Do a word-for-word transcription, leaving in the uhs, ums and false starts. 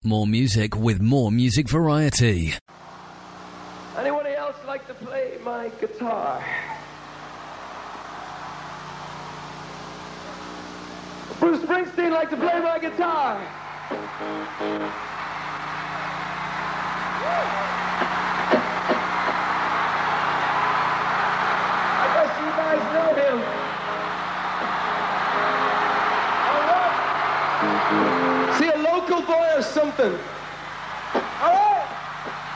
More music with more music variety. Anybody else like to play my guitar? Bruce Springsteen like to play my guitar. I guess you guys know him. All right. See, a local boy or something.